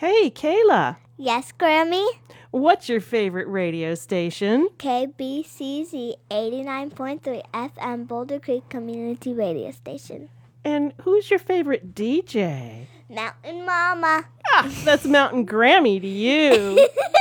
Hey, Kayla. Yes, Grammy? What's your favorite radio station? KBCZ 89.3 FM Boulder Creek Community Radio Station. And who's your favorite DJ? Mountain Mama. That's Mountain Grammy to you.